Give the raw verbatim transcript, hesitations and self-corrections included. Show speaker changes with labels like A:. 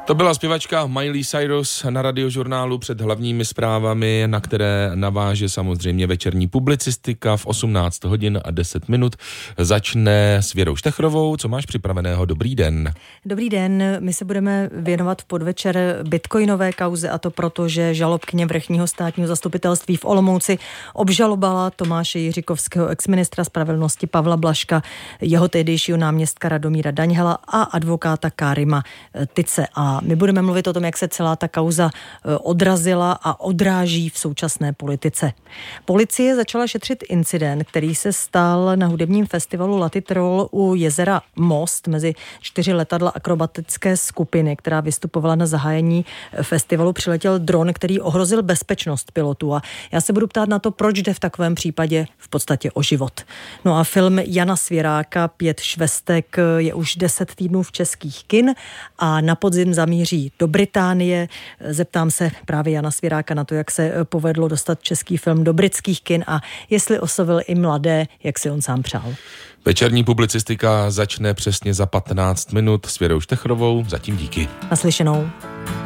A: To byla zpěvačka Miley Cyrus na Radiožurnálu před hlavními zprávami, na které naváže samozřejmě večerní publicistika v osmnáct hodin a deset minut. Začne s Věrou Štechrovou. Co máš připraveného? Dobrý den.
B: Dobrý den. My se budeme věnovat v podvečer bitcoinové kauze, a to proto, že žalobkyně vrchního státního zastupitelství v Olomouci obžalovala Tomáše Jiříkovského, exministra spravedlnosti Pavla Blažka, jeho tehdejšího náměstka Radomíra Daňhela a advokáta Kárima Tyce. A my budeme mluvit o tom, jak se celá ta kauza odrazila a odráží v současné politice. Policie začala šetřit incident, který se stal na hudebním festivalu Latitrol u jezera Most mezi čtyři letadla akrobatické skupiny, která vystupovala na zahájení festivalu. Přiletěl dron, který ohrozil bezpečnost pilotů. A já se budu ptát na to, proč jde v takovém případě v podstatě o život. No a film Jana Svěráka Pět švestek je už deset týdnů v českých kin a na podzim zamíří do Británie. Zeptám se právě Jana Svěráka na to, jak se povedlo dostat český film do britských kin a jestli oslovil i mladé, jak si on sám přál.
A: Večerní publicistika začne přesně za patnáct minut s Věrou Štechrovou. Zatím díky.
B: Naslyšenou.